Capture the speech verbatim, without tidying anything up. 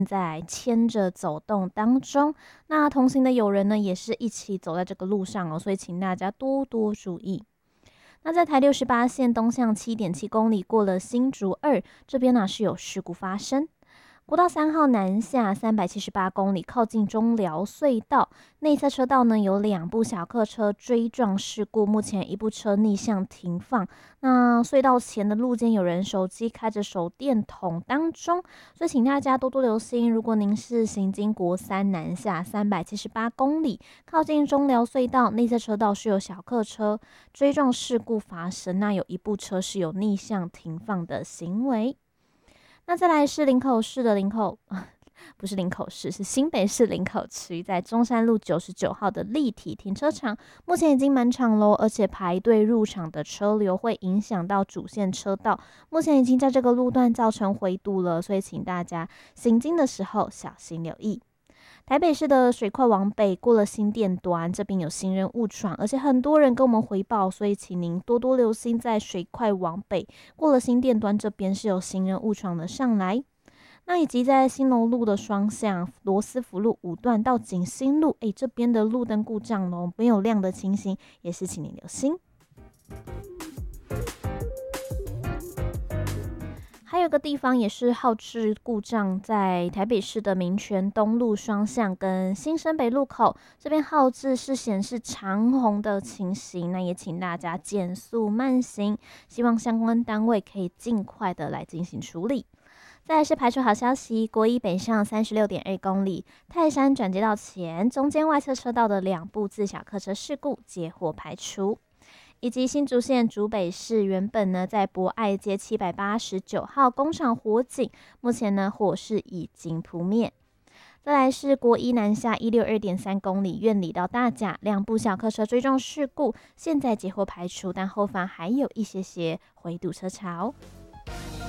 在牵着走动当中。那同行的友人呢，也是一起走在这个路上哦，所以请大家多多注意。那在台六十八线东向七点七公里，过了新竹二这边呢是有事故发生。国道三号南下三百七十八公里，靠近中寮隧道内侧车道呢有两部小客车追撞事故，目前一部车逆向停放。那隧道前的路肩有人手机开着手电筒当中，所以请大家多多留心。如果您是行经国三南下三百七十八公里，靠近中寮隧道内侧车道是有小客车追撞事故发生，那有一部车是有逆向停放的行为。那再来是林口市的林口，不是林口市，是新北市林口区，在中山路九十九号的立体停车场，目前已经满场喽，而且排队入场的车流会影响到主线车道，目前已经在这个路段造成回堵了，所以请大家行经的时候小心留意。台北市的水快往北，过了新店端，这边有行人误闯，而且很多人跟我们回报，所以请您多多留心，在水快往北，过了新店端这边是有行人误闯的上来。那以及在新楼路的双向罗斯福路五段到景兴路，哎，这边的路灯故障咯，没有亮的情形，也是请您留心。还有个地方也是号志故障，在台北市的民权东路双向跟新生北路口这边号志是显示长红的情形，那也请大家减速慢行，希望相关单位可以尽快的来进行处理。再来是排除好消息，国一北上三十六点二公里，泰山转接道前中间外侧车道的两部自小客车事故皆获排除。以及新竹县竹北市原本呢在博爱街七百八十九号工厂火警，目前呢火势已经扑灭。再来是国一南下一六二点三公里，苑里到大甲两部小客车追撞事故，现在皆获排除，但后方还有一些些回堵车潮。